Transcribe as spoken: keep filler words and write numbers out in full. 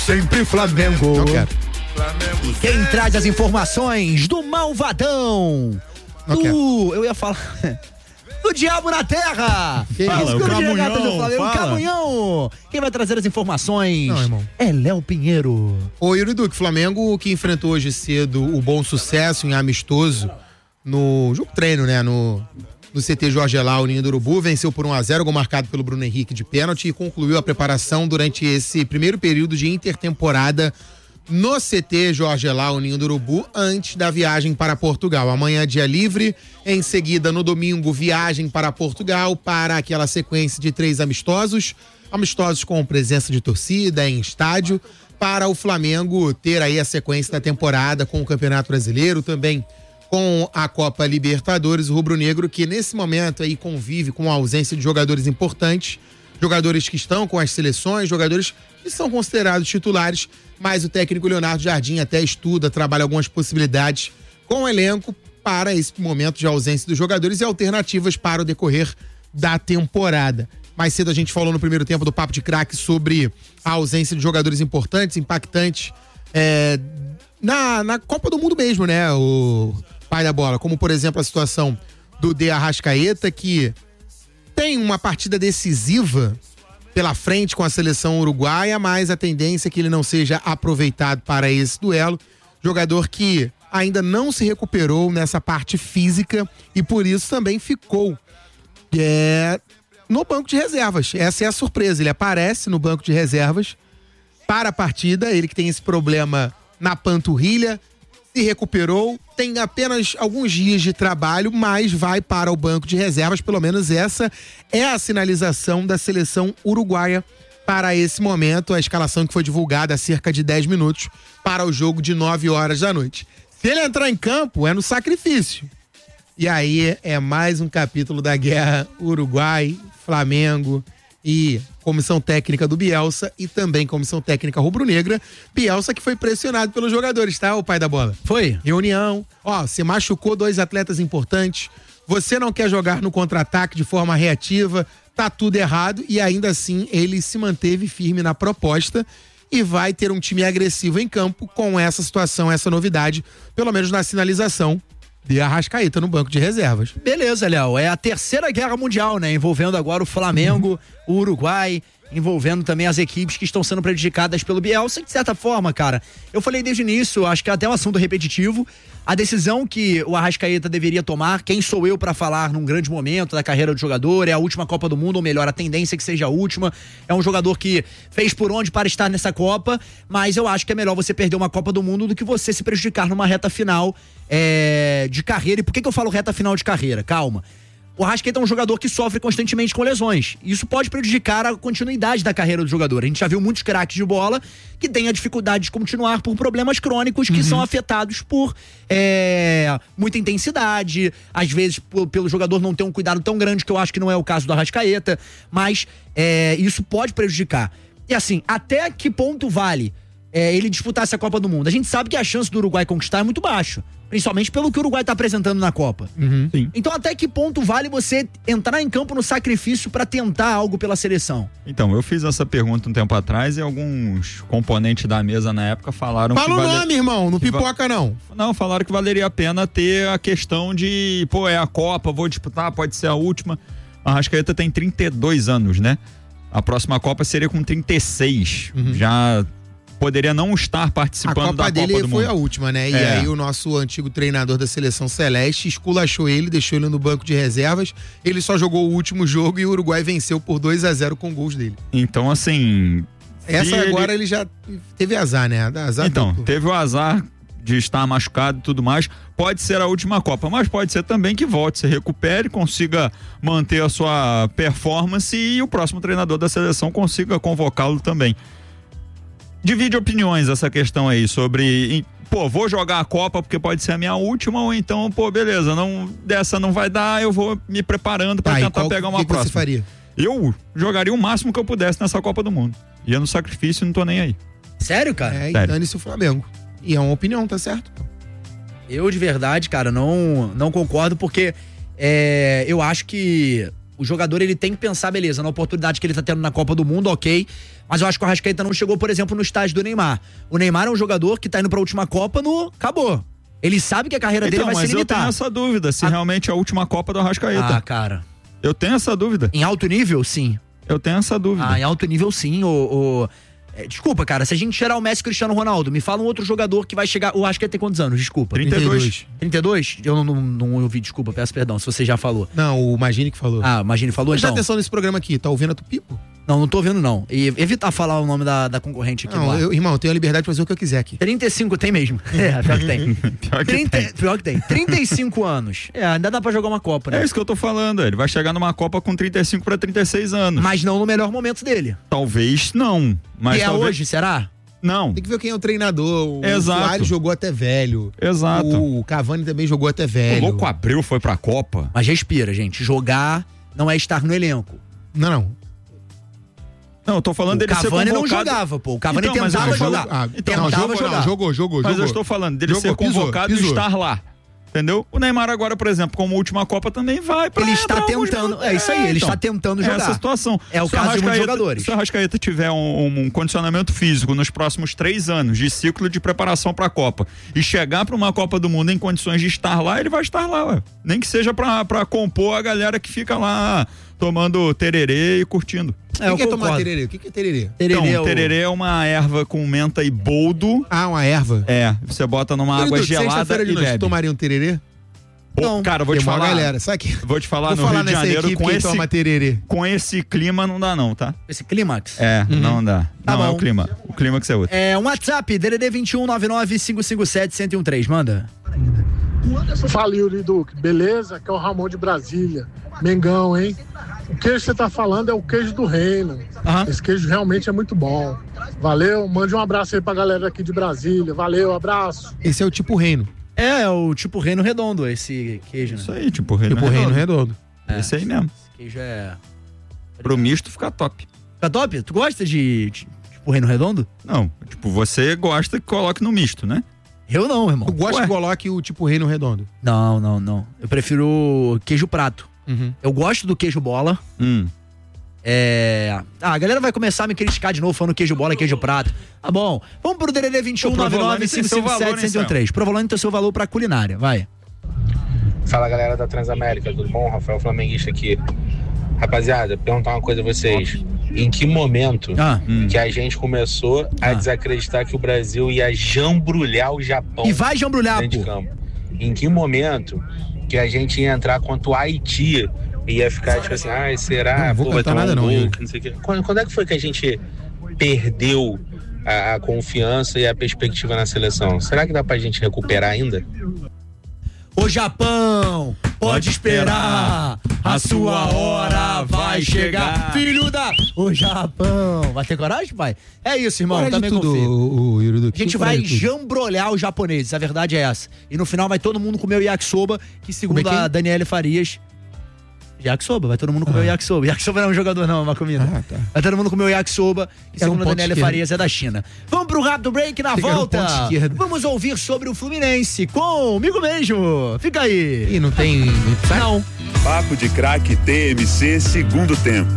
sempre Flamengo. Não quero. E quem traz as informações do Malvadão? Não do... quero. Eu ia falar... do Diabo na Terra! Que fala, Isso, o do Camunhão, do Flamengo, fala. Camunhão! Quem vai trazer as informações? Não, irmão. É Léo Pinheiro. Ô, Yuri Duque, Flamengo que enfrentou hoje cedo o Bom Sucesso em amistoso no jogo treino, né? No, no C T Jorge Elal, Ninho do Urubu, venceu por um a zero, gol marcado pelo Bruno Henrique de pênalti e concluiu a preparação durante esse primeiro período de intertemporada no C T Jorge Elal, Ninho do Urubu, antes da viagem para Portugal. Amanhã dia livre, em seguida no domingo viagem para Portugal para aquela sequência de três amistosos, amistosos com presença de torcida em estádio, para o Flamengo ter aí a sequência da temporada com o Campeonato Brasileiro, também com a Copa Libertadores, o rubro-negro que nesse momento aí convive com a ausência de jogadores importantes, jogadores que estão com as seleções, jogadores que são considerados titulares, mas o técnico Leonardo Jardim até estuda, trabalha algumas possibilidades com o elenco para esse momento de ausência dos jogadores e alternativas para o decorrer da temporada. Mais cedo a gente falou no primeiro tempo do Papo de Craque sobre a ausência de jogadores importantes, impactantes, é, na, na Copa do Mundo mesmo, né, o pai da bola, como por exemplo a situação do De Arrascaeta, que tem uma partida decisiva pela frente com a seleção uruguaia, mas a tendência é que ele não seja aproveitado para esse duelo. Jogador que ainda não se recuperou nessa parte física e por isso também ficou é, no banco de reservas. Essa é a surpresa, ele aparece no banco de reservas para a partida, ele que tem esse problema na panturrilha, se recuperou, tem apenas alguns dias de trabalho, mas vai para o banco de reservas. Pelo menos essa é a sinalização da seleção uruguaia para esse momento, a escalação que foi divulgada há cerca de dez minutos para o jogo de nove horas da noite. Se ele entrar em campo, é no sacrifício. E aí é mais um capítulo da guerra Uruguai, Flamengo e comissão técnica do Bielsa e também comissão técnica rubro-negra. Bielsa que foi pressionado pelos jogadores, tá, o pai da bola? Foi. Reunião, ó, você machucou dois atletas importantes, você não quer jogar no contra-ataque de forma reativa, tá tudo errado e ainda assim ele se manteve firme na proposta e vai ter um time agressivo em campo com essa situação, essa novidade, pelo menos na sinalização de Arrascaeta no banco de reservas. Beleza, Léo. É a terceira guerra mundial, né? Envolvendo agora o Flamengo, o Uruguai, envolvendo também as equipes que estão sendo prejudicadas pelo Bielsa. De certa forma, cara, eu falei desde o início, acho que é até um assunto repetitivo, a decisão que o Arrascaeta deveria tomar, quem sou eu para falar num grande momento da carreira do jogador, é a última Copa do Mundo, ou melhor, a tendência é que seja a última, é um jogador que fez por onde para estar nessa Copa, mas eu acho que é melhor você perder uma Copa do Mundo do que você se prejudicar numa reta final é, de carreira. E por que que eu falo reta final de carreira? Calma. O Arrascaeta é um jogador que sofre constantemente com lesões. Isso pode prejudicar a continuidade da carreira do jogador. A gente já viu muitos craques de bola que têm a dificuldade de continuar por problemas crônicos que uhum. são afetados por é, muita intensidade, às vezes por, pelo jogador não ter um cuidado tão grande, que eu acho que não é o caso do Arrascaeta, mas é, isso pode prejudicar. E assim, até que ponto vale é, ele disputar essa Copa do Mundo? A gente sabe que a chance do Uruguai conquistar é muito baixa. Principalmente pelo que o Uruguai tá apresentando na Copa. Uhum. Sim. Então até que ponto vale você entrar em campo no sacrifício pra tentar algo pela seleção? Então, eu fiz essa pergunta um tempo atrás e alguns componentes da mesa na época falaram Fala que... o vale... nome, irmão, não pipoca não. Não, falaram que valeria a pena ter a questão de, pô, é a Copa, vou disputar, pode ser a última. A Arrascaeta tem trinta e dois anos, né? A próxima Copa seria com trinta e seis. Uhum. Já... poderia não estar participando a Copa da Copa dele do foi Mundo. a última, né? E é. aí o nosso antigo treinador da Seleção Celeste esculachou ele, deixou ele no banco de reservas. Ele só jogou o último jogo e o Uruguai venceu por dois a zero com gols dele. Então, assim... Essa ele... agora ele já teve azar, né? Azar então, duplo. teve o azar de estar machucado e tudo mais. Pode ser a última Copa, mas pode ser também que volte, se recupere, consiga manter a sua performance e o próximo treinador da seleção consiga convocá-lo também. Divide opiniões essa questão aí sobre, pô, vou jogar a Copa porque pode ser a minha última, ou então, pô, beleza, não, dessa não vai dar, eu vou me preparando pra ah, tentar qual, pegar uma que que próxima. Você faria? Eu jogaria o máximo que eu pudesse nessa Copa do Mundo. Ia no sacrifício e não tô nem aí. Sério, cara? É, Sério. e dane-se o Flamengo. E é uma opinião, tá certo? Eu, de verdade, cara, não, não concordo, porque é, eu acho que O jogador, ele tem que pensar, beleza, na oportunidade que ele tá tendo na Copa do Mundo, ok, mas eu acho que o Arrascaeta não chegou, por exemplo, no estágio do Neymar. O Neymar é um jogador que tá indo pra última Copa no... Acabou. Ele sabe que a carreira então, dele vai se limitar. Eu tenho essa dúvida, se a... realmente é a última Copa do Arrascaeta. Ah, cara. Eu tenho essa dúvida. Em alto nível, sim. Eu tenho essa dúvida. Ah, em alto nível, sim. O, o... É, desculpa, cara, se a gente tirar o Messi e o Cristiano Ronaldo, me fala um outro jogador que vai chegar... O Arrascaeta tem quantos anos? Desculpa. trinta e dois. trinta e dois? Eu não, não, não ouvi, desculpa, peço perdão, se você já falou. Não, o Magini que falou. Ah, o Magini falou, Presta então. atenção nesse programa aqui, tá ouvindo a Tupipo? Não, não tô vendo não. E evitar falar o nome da, da concorrente aqui. Não, eu, irmão, eu tenho a liberdade de fazer o que eu quiser aqui. trinta e cinco tem mesmo. É, pior que tem. pior, que trinta, tem. pior que tem. trinta e cinco anos. É, ainda dá pra jogar uma Copa, né? É isso que eu tô falando, ele vai chegar numa Copa com trinta e cinco pra trinta e seis anos. Mas não no melhor momento dele. Talvez não. Mas e é talvez... hoje, será? Não. Tem que ver quem é o treinador. O Exato. Soares jogou até velho. Exato. O Cavani também jogou até velho. O Louco Abreu foi pra Copa. Mas respira, gente. Jogar não é estar no elenco. Não, não. Não, eu tô falando o dele ser Cavani convocado. não jogava, pô. O Cavani então, tentava mas jogar. Ah, então, não, tentava jogou, jogar. Não, jogou, jogou, Mas jogou. eu estou falando dele Jogou, ser convocado pisou, e pisou. estar lá. Entendeu? O Neymar agora, por exemplo, como última Copa também vai pra Ele está pra alguns tentando. minutos. É isso aí, ele então, está tentando jogar. É essa situação. É o Se caso de muitos Arrascaeta- jogadores. Se o Arrascaeta tiver um, um condicionamento físico nos próximos três anos de ciclo de preparação pra Copa e chegar pra uma Copa do Mundo em condições de estar lá, ele vai estar lá, ué. Nem que seja pra, pra compor a galera que fica lá tomando tererê e curtindo. É, o que é eu tomar concordo. tererê? O que é tererê? Tererê então, é o- tererê é uma erva com menta e boldo. Ah, uma erva. É, você bota numa água Dudu, gelada sexta-feira de e noite, bebe. tomaria um tererê? Pô, Não. cara, vou te Tem uma falar. galera, sabe que... Vou te falar, Vou no falar Rio de nessa Janeiro, equipe com que esse, toma tererê. com esse clima não dá não, tá? Esse clímax. É, não dá. Tá não, é bom. o clima. O clima que você usa. É um WhatsApp, D D D vinte e um, nove nove cinco cinco sete, um zero um três. Manda. Fala, Yuri Duque. Beleza? Aqui é o Ramon de Brasília. Mengão, hein? O queijo que você tá falando é o queijo do reino. Aham. Esse queijo realmente é muito bom. Valeu, mande um abraço aí pra galera aqui de Brasília. Valeu, abraço. Esse é o tipo reino. É, é o tipo reino redondo, esse queijo, né? Isso aí, tipo, reino Tipo reino redondo. redondo. É. Esse aí mesmo. Esse queijo é... Pro misto fica top. Fica top? Tu gosta de, de tipo reino redondo? Não, tipo, você gosta que coloque no misto, né? Eu não, irmão. Tu gosta Ué. que coloque o tipo reino redondo? Não, não, não. Eu prefiro queijo prato. Uhum. Eu gosto do queijo bola. Hum. É... Ah, a galera vai começar a me criticar de novo falando queijo bola e queijo prato. Tá bom. Vamos pro D D D vinte e um, O nove Provolone nove tem cinco seu cinco valor, sete, hein, um zero um três. Provolone tem seu valor pra culinária. Vai. Fala, galera da Transamérica, tudo bom? Rafael Flamenguista aqui. Rapaziada, perguntar uma coisa a vocês. Em que momento Ah. que a gente começou a Ah. desacreditar que o Brasil ia jambrulhar o Japão E vai jambrulhar, dentro de pô. campo? Em que momento que a gente ia entrar contra o Haiti e ia ficar tipo assim, ai, será? Não vou Pô, vai cantar tomar nada um não, gol, Yuri. que não sei o quê. Quando, quando é que foi que a gente perdeu a, a confiança e a perspectiva na seleção? Será que dá pra gente recuperar ainda? Ô Japão, pode esperar, a sua hora vai chegar. Filho da... Ô Japão, vai ter coragem, pai? É isso, irmão, Para de também tudo, confio. o, o Yuri Duque. A gente Tem para vai de tudo. jambrolhar os japoneses, a verdade é essa. E no final vai todo mundo comer o yakisoba, que segundo Comer quem? a Daniele Farias... Yakisoba, vai todo mundo comer o yakisoba. Yakisoba não é um jogador não, é uma comida. Ah, tá. Vai todo mundo comer o yakisoba, que Pega um segundo a ponto Daniele esquerdo. Farias é da China. Vamos pro rápido break, na Pega no volta. ponto esquerdo. Vamos ouvir sobre o Fluminense comigo mesmo. Fica aí. Ih, não tem... Não. Papo de Craque T M C, segundo tempo.